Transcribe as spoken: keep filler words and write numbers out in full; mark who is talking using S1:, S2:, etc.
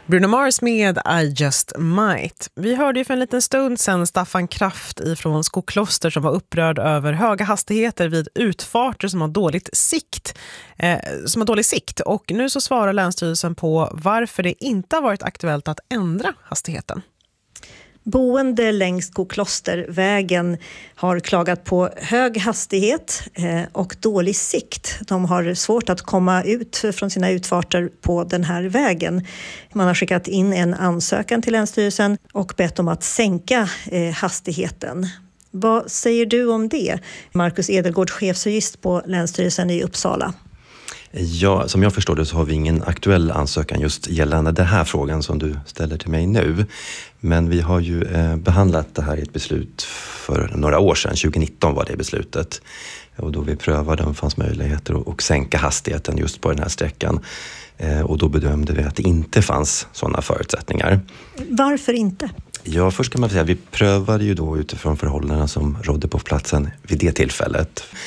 S1: Bruno Mars med I Just Might. Vi hörde ju för en liten stund sedan Staffan Kraft ifrån Skokloster som var upprörd över höga hastigheter vid utfarter som har dåligt sikt, eh, som har dålig sikt. Och nu så svarar Länsstyrelsen på varför det inte har varit aktuellt att ändra hastigheten.
S2: Boende längs Skoklostervägen har klagat på hög hastighet och dålig sikt. De har svårt att komma ut från sina utfarter på den här vägen. Man har skickat in en ansökan till Länsstyrelsen och bett om att sänka hastigheten. Vad säger du om det? Marcus Edelgård, chefsjurist på Länsstyrelsen i Uppsala.
S3: Ja, som jag förstår det så har vi ingen aktuell ansökan just gällande den här frågan som du ställer till mig nu. Men vi har ju eh, behandlat det här i ett beslut för några år sedan, tjugonitton var det beslutet. Och då vi prövade om det fanns möjligheter att, att sänka hastigheten just på den här sträckan. Eh, och då bedömde vi att det inte fanns sådana förutsättningar.
S2: Varför inte?
S3: Ja, först kan man säga att vi prövade ju då utifrån förhållandena som rådde på platsen vid det tillfället.